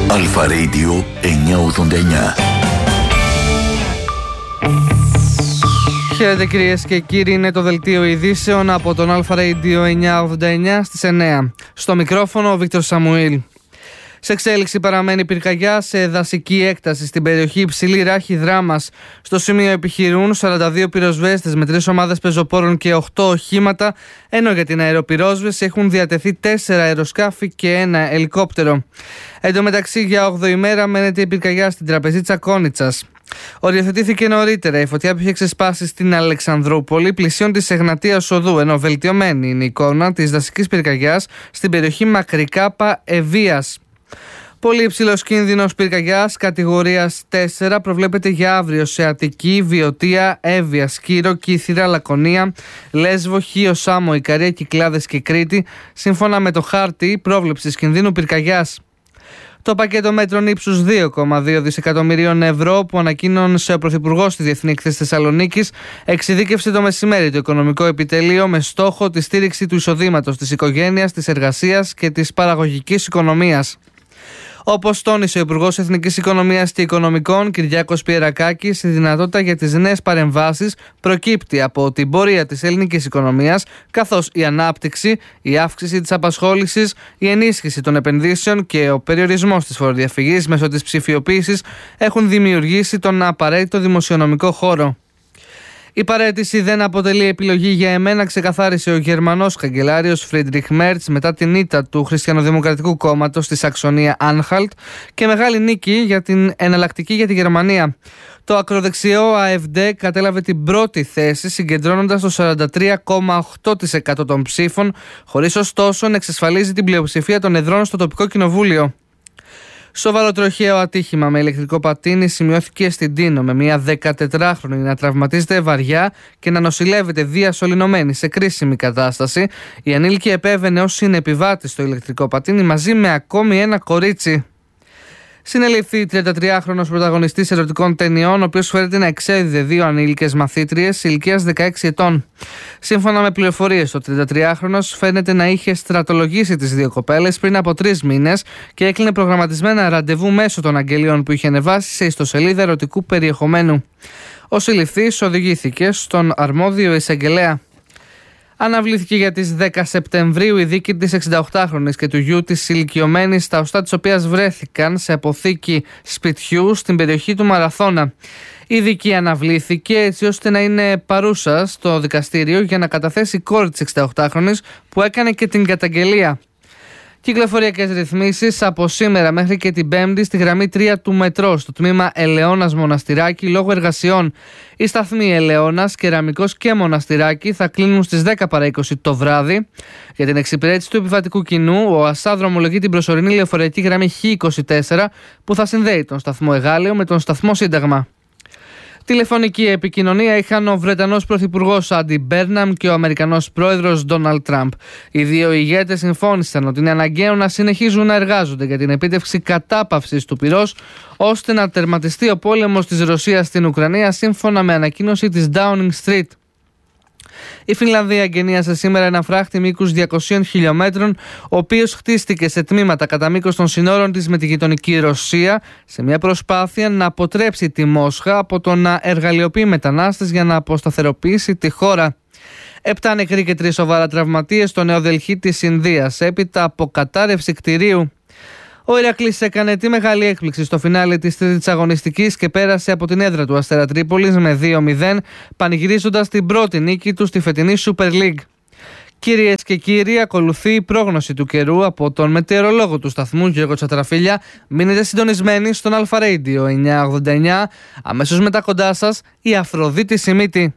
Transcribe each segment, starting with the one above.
Αλφα Radio 989. Χαίρετε κυρίες και κύριοι, είναι το δελτίο ειδήσεων από τον Αλφα Radio 989 στις 9. Στο μικρόφωνο ο Βίκτορ Σαμουήλ. Σε εξέλιξη παραμένει πυρκαγιά σε δασική έκταση στην περιοχή Υψηλή Ράχη Δράμας. Στο σημείο επιχειρούν 42 πυροσβέστες με 3 ομάδες πεζοπόρων και 8 οχήματα, ενώ για την αεροπυρόσβεση έχουν διατεθεί 4 αεροσκάφη και 1 ελικόπτερο. Εν τω μεταξύ, για 8η μέρα μένεται η πυρκαγιά στην τραπεζίτσα Κόνιτσας. Οριοθετήθηκε νωρίτερα η φωτιά που είχε ξεσπάσει στην Αλεξανδρούπολη πλησίων της Εγνατίας Οδού, ενώ βελτιωμένη είναι η εικόνα της δασικής πυρκαγιάς στην περιοχή Μακρικάπα Ευβίας. Πολύ υψηλός κίνδυνος πυρκαγιάς κατηγορίας 4 προβλέπεται για αύριο σε Αττική, Βιωτία, Εύβοια, Σκύρο, Κύθυρα, Λακωνία, Λέσβο, Χίο, Σάμο, Ικαρία, Κυκλάδες και Κρήτη, σύμφωνα με το χάρτη πρόβλεψης κινδύνου πυρκαγιάς. Το πακέτο μέτρων ύψους 2,2 δισεκατομμυρίων ευρώ που ανακοίνωσε ο Πρωθυπουργός στη Διεθνή Έκθεση Θεσσαλονίκης εξειδίκευσε το μεσημέρι το οικονομικό επιτελείο με στόχο τη στήριξη του εισοδήματος της οικογένειας, της εργασίας και της παραγωγικής οικονομίας. Όπως τόνισε ο Υπουργός Εθνικής Οικονομίας και Οικονομικών Κυριάκος Πιερακάκης, η δυνατότητα για τις νέες παρεμβάσεις προκύπτει από την πορεία της ελληνικής οικονομίας, καθώς η ανάπτυξη, η αύξηση της απασχόλησης, η ενίσχυση των επενδύσεων και ο περιορισμός της φοροδιαφυγής μέσω της ψηφιοποίησης έχουν δημιουργήσει τον απαραίτητο δημοσιονομικό χώρο. Η παραίτηση δεν αποτελεί επιλογή για εμένα, ξεκαθάρισε ο Γερμανός καγκελάριος Φρίντριχ Μέρτς μετά την ήττα του Χριστιανοδημοκρατικού Κόμματος στη Σαξονία Άνχαλτ και μεγάλη νίκη για την εναλλακτική για τη Γερμανία. Το ακροδεξιό AfD κατέλαβε την πρώτη θέση, συγκεντρώνοντας το 43,8% των ψήφων, χωρίς ωστόσο να εξασφαλίζει την πλειοψηφία των εδρών στο τοπικό κοινοβούλιο. Σοβαρό τροχαίο ατύχημα με ηλεκτρικό πατίνι σημειώθηκε στην Τίνο, με μια 14χρονη να τραυματίζεται βαριά και να νοσηλεύεται διασωληνωμένη σε κρίσιμη κατάσταση. Η ανήλικη επέβαινε ως συνεπιβάτη στο ηλεκτρικό πατίνι μαζί με ακόμη ένα κορίτσι. Συνελήφθη 33χρονος πρωταγωνιστής ερωτικών ταινιών, ο οποίος φέρεται να εξέδιδε 2 ανήλικες μαθήτριες ηλικίας 16 ετών. Σύμφωνα με πληροφορίες, ο 33χρονος φαίνεται να είχε στρατολογήσει τις 2 κοπέλες πριν από 3 μήνες και έκλεινε προγραμματισμένα ραντεβού μέσω των αγγελίων που είχε ανεβάσει σε ιστοσελίδα ερωτικού περιεχομένου. Ο συλληφθής οδηγήθηκε στον αρμόδιο εισαγγελέα. Αναβλήθηκε για τις 10 Σεπτεμβρίου η δίκη της 68χρονης και του γιου της ηλικιωμένης, τα οστά της οποίας βρέθηκαν σε αποθήκη σπιτιού στην περιοχή του Μαραθώνα. Η δίκη αναβλήθηκε έτσι ώστε να είναι παρούσα στο δικαστήριο για να καταθέσει η κόρη της 68χρονης που έκανε και την καταγγελία. Κυκλοφοριακές ρυθμίσεις από σήμερα μέχρι και την Πέμπτη στη γραμμή 3 του μετρό στο τμήμα Ελαιώνας Μοναστηράκι λόγω εργασιών. Οι σταθμοί Ελαιώνας, Κεραμικός και Μοναστηράκι θα κλείνουν στις 10 παρά 20 το βράδυ. Για την εξυπηρέτηση του επιβατικού κοινού, ο ΑΣΑ δρομολογεί την προσωρινή λεωφορειακή γραμμή Χ24 που θα συνδέει τον σταθμό Εγάλεο με τον σταθμό Σύνταγμα. Τηλεφωνική επικοινωνία είχαν ο Βρετανός Πρωθυπουργός Άντι Μπέρναμ και ο Αμερικανός Πρόεδρος Ντόναλντ Τραμπ. Οι δύο ηγέτες συμφώνησαν ότι είναι αναγκαίο να συνεχίζουν να εργάζονται για την επίτευξη κατάπαυσης του πυρός, ώστε να τερματιστεί ο πόλεμος της Ρωσίας στην Ουκρανία, σύμφωνα με ανακοίνωση της Downing Street. Η Φινλανδία εγκαινίασε σήμερα ένα φράχτη μήκους 200 χιλιόμετρων, ο οποίος χτίστηκε σε τμήματα κατά μήκος των συνόρων της με τη γειτονική Ρωσία, σε μια προσπάθεια να αποτρέψει τη Μόσχα από το να εργαλειοποιεί μετανάστες για να αποσταθεροποιήσει τη χώρα. 7 νεκροί και 3 σοβαρά τραυματίες στο Νέο Δελχή της Ινδίας, έπειτα από κατάρρευση κτηρίου. Ο Ηρακλής έκανε τη μεγάλη έκπληξη στο φινάλε της τρίτης αγωνιστικής και πέρασε από την έδρα του Αστέρα Τρίπολης με 2-0, πανηγυρίζοντας την πρώτη νίκη του στη φετινή Super League. Κυρίες και κύριοι, ακολουθεί η πρόγνωση του καιρού από τον μετεωρολόγο του σταθμού Γιώργο Τσατραφίλια. Μείνετε συντονισμένοι στον Αλφα Radio 989. Αμέσως μετά κοντά σας η Αφροδίτη Σιμίτη.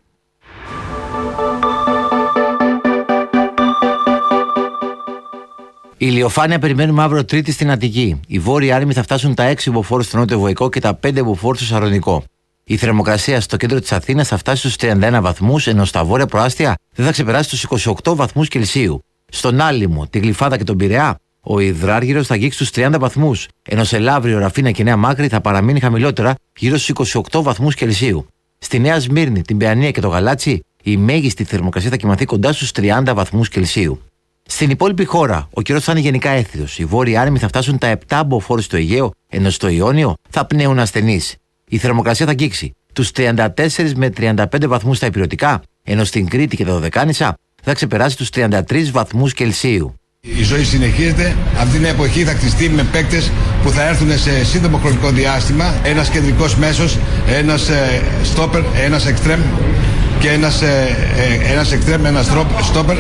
Η ηλιοφάνεια περιμένουμε αύριο Τρίτη στην Αττική. Οι βόρειοι άρμοι θα φτάσουν τα 6 μποφόρ στο νότιο Βοϊκό και τα 5 μποφόρ στο Σαρονικό. Η θερμοκρασία στο κέντρο της Αθήνας θα φτάσει στους 31 βαθμούς, ενώ στα βόρεια προάστια δεν θα ξεπεράσει τους 28 βαθμούς Κελσίου. Στον Άλυμο, τη Γλυφάδα και τον Πειραιά, ο υδράργυρος θα αγγίξει τους 30 βαθμούς, ενώ σε Λαύριο, Ραφίνα και Νέα Μάκρη θα παραμείνει χαμηλότερα, γύρω στους 28 βαθμούς Κελσίου. Στη Νέα Σμύρνη, την Παιανία και το Γαλάτσι, η μέγιστη θερμοκρασία θα κοιμαθεί κοντά στους 30 βαθμούς Κελσίου. Στην υπόλοιπη χώρα, ο καιρός θα είναι γενικά έθριος. Οι βόρειοι άνεμοι θα φτάσουν τα 7 μποφόρ στο Αιγαίο, ενώ στο Ιόνιο θα πνέουν ασθενείς. Η θερμοκρασία θα αγγίξει τους 34 με 35 βαθμούς στα ηπειρωτικά, ενώ στην Κρήτη και τα Δωδεκάνησα θα ξεπεράσει τους 33 βαθμούς Κελσίου. Η ζωή συνεχίζεται. Αυτή την εποχή θα χτιστεί με παίκτες που θα έρθουν σε σύντομο χρονικό διάστημα. Ένας κεντρικός μέσος, ένας στόπερ, ένας εξτρέμ και ένας εξτρέμ, ένας στόπερ,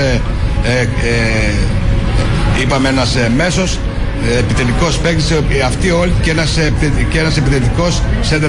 ένας μέσος, επιτελικός παίκτης, αυτοί όλοι και ένας επιτελικός center